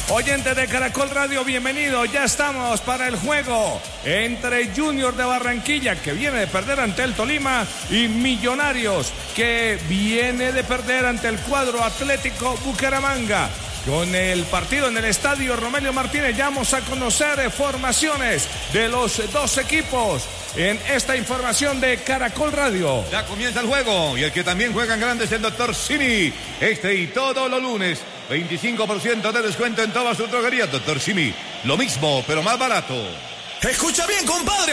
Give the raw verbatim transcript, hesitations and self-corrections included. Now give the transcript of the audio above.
Oyentes de Caracol Radio, bienvenidos. Ya estamos para el juego entre Junior de Barranquilla, que viene de perder ante el Tolima, y Millonarios, que viene de perder ante el cuadro Atlético Bucaramanga. Con el partido en el estadio Romelio Martínez, ya vamos a conocer formaciones de los dos equipos en esta información de Caracol Radio. Ya comienza el juego, y el que también juega en grande es el doctor Simi. Este y todos los lunes, veinticinco por ciento de descuento en todas sus droguerías. doctor Simi, lo mismo, pero más barato. Escucha bien, compadre.